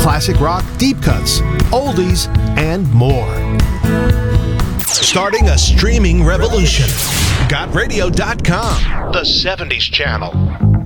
classic rock, deep cuts, oldies, and more. Starting a streaming revolution. GotRadio.com, the 70s channel.